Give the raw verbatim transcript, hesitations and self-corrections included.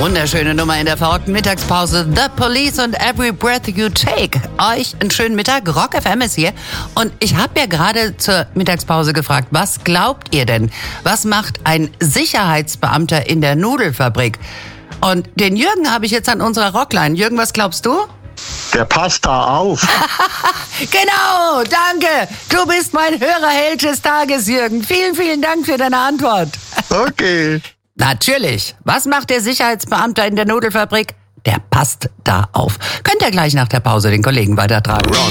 Wunderschöne Nummer in der verrückten Mittagspause. The Police und Every Breath You Take. Euch einen schönen Mittag. Rock F M ist hier. Und ich habe ja gerade zur Mittagspause gefragt, was glaubt ihr denn? Was macht ein Sicherheitsbeamter in der Nudelfabrik? Und den Jürgen habe ich jetzt an unserer Rockline. Jürgen, was glaubst du? Der passt da auf. Genau, danke. Du bist mein Hörerheld des Tages, Jürgen. Vielen, vielen Dank für deine Antwort. Okay. Natürlich. Was macht der Sicherheitsbeamte in der Nudelfabrik? Der passt da auf. Könnt ihr gleich nach der Pause den Kollegen weitertragen.